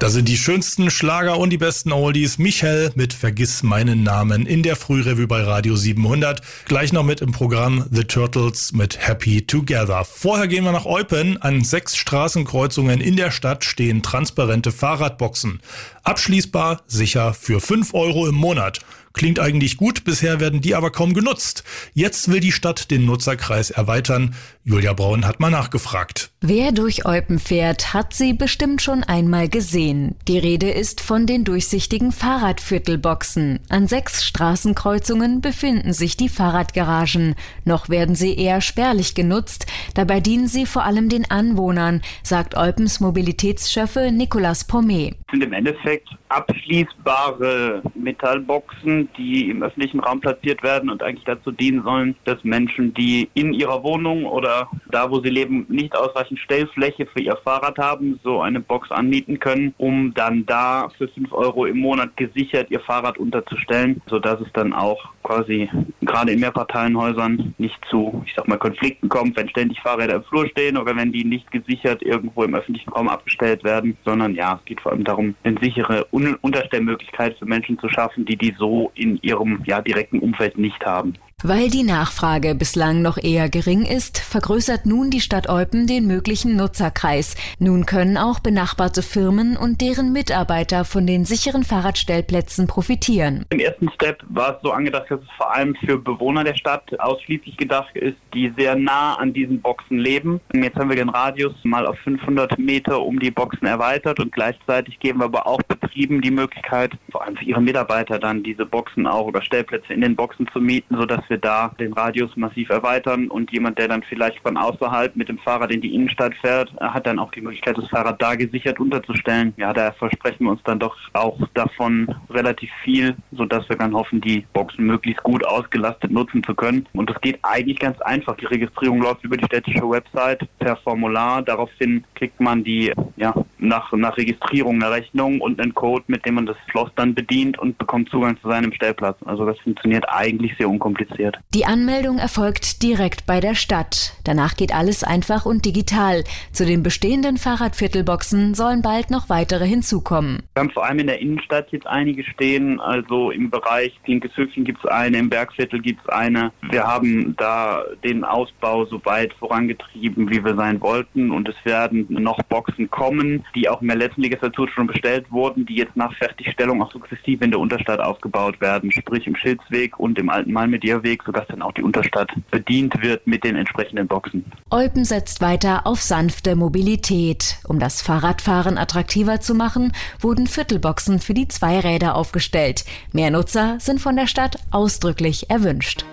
Da sind die schönsten Schlager und die besten Oldies. Michel mit Vergiss meinen Namen in der Frührevue bei Radio 700. Gleich noch mit im Programm The Turtles mit Happy Together. Vorher gehen wir nach Eupen. An 6 Straßenkreuzungen in der Stadt stehen transparente Fahrradboxen. Abschließbar, sicher für 5 € im Monat. Klingt eigentlich gut, bisher werden die aber kaum genutzt. Jetzt will die Stadt den Nutzerkreis erweitern. Julia Braun hat mal nachgefragt. Wer durch Eupen fährt, hat sie bestimmt schon einmal gesehen. Die Rede ist von den durchsichtigen Fahrradviertelboxen. An 6 Straßenkreuzungen befinden sich die Fahrradgaragen. Noch werden sie eher spärlich genutzt. Dabei dienen sie vor allem den Anwohnern, sagt Eupens Mobilitätschef Nicolas Pommet. Das sind im Endeffekt abschließbare Metallboxen, die im öffentlichen Raum platziert werden und eigentlich dazu dienen sollen, dass Menschen, die in ihrer Wohnung oder da, wo sie leben, nicht ausreichend Stellfläche für ihr Fahrrad haben, so eine Box anmieten können, um dann da für 5 € im Monat gesichert ihr Fahrrad unterzustellen, sodass es dann auch quasi gerade in Mehrparteienhäusern nicht zu, Konflikten kommt, wenn ständig Fahrräder im Flur stehen oder wenn die nicht gesichert irgendwo im öffentlichen Raum abgestellt werden, sondern es geht vor allem darum, eine sichere Unterstellmöglichkeit für Menschen zu schaffen, die so in ihrem direkten Umfeld nicht haben. Weil die Nachfrage bislang noch eher gering ist, vergrößert nun die Stadt Eupen den möglichen Nutzerkreis. Nun können auch benachbarte Firmen und deren Mitarbeiter von den sicheren Fahrradstellplätzen profitieren. Im ersten Step war es so angedacht, dass es vor allem für Bewohner der Stadt ausschließlich gedacht ist, die sehr nah an diesen Boxen leben. Jetzt haben wir den Radius mal auf 500 Meter um die Boxen erweitert und gleichzeitig geben wir aber auch Betrieben die Möglichkeit, vor allem für ihre Mitarbeiter dann diese Boxen auch oder Stellplätze in den Boxen zu mieten, sodass wir da den Radius massiv erweitern und jemand, der dann vielleicht von außerhalb mit dem Fahrrad in die Innenstadt fährt, hat dann auch die Möglichkeit, das Fahrrad da gesichert unterzustellen. Da versprechen wir uns dann doch auch davon relativ viel, sodass wir dann hoffen, die Boxen möglichst gut ausgelastet nutzen zu können. Und das geht eigentlich ganz einfach. Die Registrierung läuft über die städtische Website per Formular. Daraufhin kriegt man nach Registrierung eine Rechnung und einen Code, mit dem man das Schloss dann bedient und bekommt Zugang zu seinem Stellplatz. Also das funktioniert eigentlich sehr unkompliziert. Die Anmeldung erfolgt direkt bei der Stadt. Danach geht alles einfach und digital. Zu den bestehenden Fahrradviertelboxen sollen bald noch weitere hinzukommen. Wir haben vor allem in der Innenstadt jetzt einige stehen. Also im Bereich Linkeshöfchen gibt es eine, im Bergviertel gibt es eine. Wir haben da den Ausbau so weit vorangetrieben, wie wir sein wollten. Und es werden noch Boxen kommen, die auch in der letzten Legislatur schon bestellt wurden, die jetzt nach Fertigstellung auch sukzessive in der Unterstadt aufgebaut werden. Sprich im Schildsweg und im alten Malmedierweg, sodass dann auch die Unterstadt bedient wird mit den entsprechenden Boxen. Eupen setzt weiter auf sanfte Mobilität. Um das Fahrradfahren attraktiver zu machen, wurden Viertelboxen für die Zweiräder aufgestellt. Mehr Nutzer sind von der Stadt ausdrücklich erwünscht.